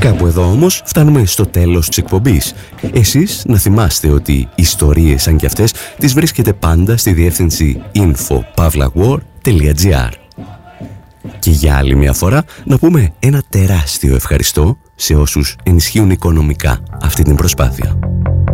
Κάπου εδώ όμως φτάνουμε στο τέλος της εκπομπής. Εσείς να θυμάστε ότι ιστορίες σαν κι αυτές τις βρίσκετε πάντα στη διεύθυνση info@pavlawar.gr. Και για άλλη μια φορά να πούμε ένα τεράστιο ευχαριστώ σε όσους ενισχύουν οικονομικά αυτή την προσπάθεια.